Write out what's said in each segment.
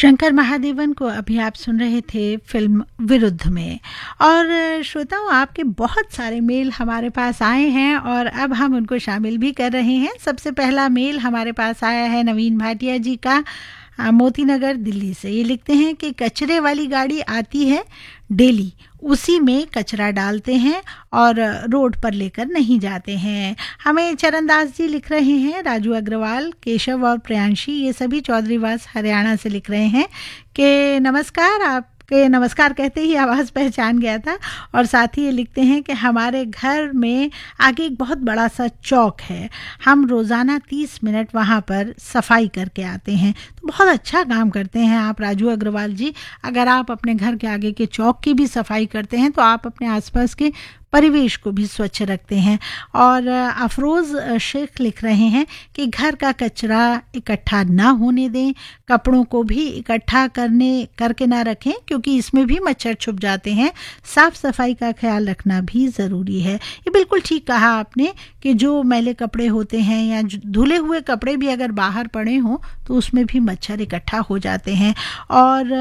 शंकर महादेवन को अभी आप सुन रहे थे फिल्म विरुद्ध में। और श्रोताओं, आपके बहुत सारे मेल हमारे पास आए हैं और अब हम उनको शामिल भी कर रहे हैं। सबसे पहला मेल हमारे पास आया है नवीन भाटिया जी का, मोती नगर दिल्ली से। ये लिखते हैं कि कचरे वाली गाड़ी आती है डेली, उसी में कचरा डालते हैं और रोड पर लेकर नहीं जाते हैं। हमें चरणदास जी लिख रहे हैं, राजू अग्रवाल, केशव और प्रियांशी, ये सभी चौधरीवास हरियाणा से लिख रहे हैं कि नमस्कार। आपके नमस्कार कहते ही आवाज़ पहचान गया था। और साथ ही ये लिखते हैं कि हमारे घर में आगे एक बहुत बड़ा सा चौक है, हम रोज़ाना 30 मिनट वहाँ पर सफाई करके आते हैं। तो बहुत अच्छा काम करते हैं आप राजू अग्रवाल जी। अगर आप अपने घर के आगे के चौक की भी सफाई करते हैं तो आप अपने आसपास के परिवेश को भी स्वच्छ रखते हैं। और अफरोज़ शेख लिख रहे हैं कि घर का कचरा इकट्ठा ना होने दें, कपड़ों को भी इकट्ठा करके ना रखें क्योंकि इसमें भी मच्छर छुप जाते हैं। साफ सफाई का ख्याल रखना भी ज़रूरी है। ये बिल्कुल ठीक कहा आपने कि जो मैले कपड़े होते हैं या धुले हुए कपड़े भी अगर बाहर पड़े हों तो उसमें भी मच्छर इकट्ठा हो जाते हैं। और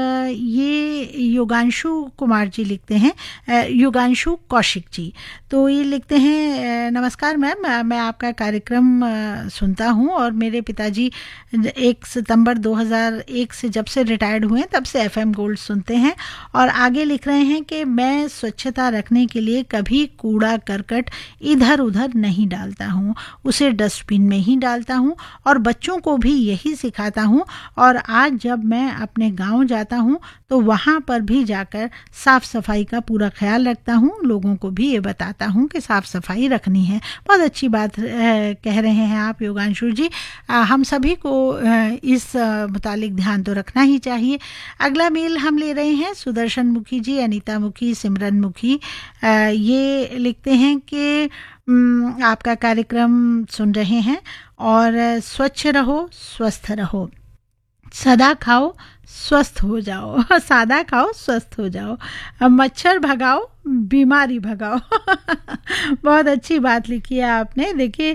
ये योगांशु कुमार जी लिखते हैं, योगांशु कौशिक जी, तो ये लिखते हैं, नमस्कार मैम, मैं आपका कार्यक्रम सुनता हूँ और मेरे पिताजी 1 सितंबर 2001 से जब से रिटायर्ड हुए तब से FM गोल्ड सुनते हैं। और आगे लिख रहे हैं कि मैं स्वच्छता रखने के लिए कभी कूड़ा करकट इधर उधर नहीं डालता हूँ, उसे डस्टबिन में ही डालता हूँ और बच्चों को भी यही सिखाता हूँ। और आज जब मैं अपने गांव जाता हूँ तो वहाँ पर भी जाकर साफ सफाई का पूरा ख्याल रखता हूँ, लोगों को भी ये बताता हूँ कि साफ सफाई रखनी है। बहुत अच्छी बात कह रहे हैं आप योगांशु जी। हम सभी को इस मुतालिक ध्यान तो रखना ही चाहिए। अगला मेल हम ले रहे हैं सुदर्शन मुखी जी, अनीता मुखी, सिमरन मुखी। ये लिखते हैं कि आपका कार्यक्रम सुन रहे हैं और स्वच्छ रहो, स्वस्थ रहो, सदा खाओ स्वस्थ हो जाओ, सादा खाओ स्वस्थ हो जाओ, मच्छर भगाओ बीमारी भगाओ। बहुत अच्छी बात लिखी है आपने। देखिए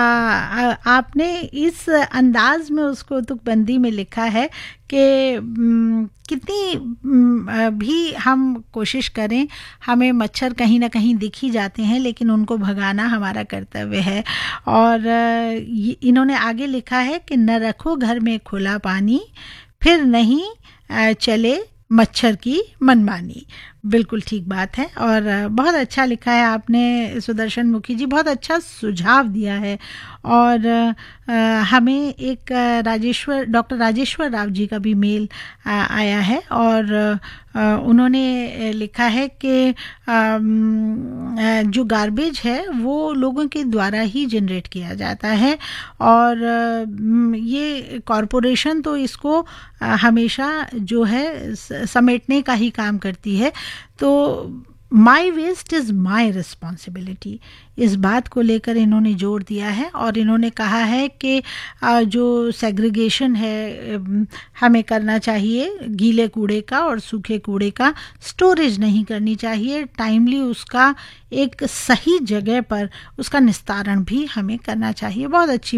आपने इस अंदाज में उसको तुकबंदी में लिखा है कि कितनी भी हम कोशिश करें, हमें मच्छर कहीं ना कहीं दिख ही जाते हैं लेकिन उनको भगाना हमारा कर्तव्य है। और इन्होंने आगे लिखा है कि न रखो घर में खुला पानी, फिर नहीं चले मच्छर की मनमानी। बिल्कुल ठीक बात है और बहुत अच्छा लिखा है आपने सुदर्शन मुखी जी, बहुत अच्छा सुझाव दिया है। और हमें एक डॉक्टर राजेश्वर राव जी का भी मेल आया है और उन्होंने लिखा है कि जो गार्बेज है वो लोगों के द्वारा ही जनरेट किया जाता है और ये कॉरपोरेशन तो इसको हमेशा जो है समेटने का ही काम करती है। तो माई वेस्ट इज़ माई रिस्पॉन्सिबिलिटी, इस बात को लेकर इन्होंने जोर दिया है। और इन्होंने कहा है कि जो सेग्रीगेशन है हमें करना चाहिए, गीले कूड़े का और सूखे कूड़े का स्टोरेज नहीं करनी चाहिए, टाइमली उसका एक सही जगह पर उसका निस्तारण भी हमें करना चाहिए। बहुत अच्छी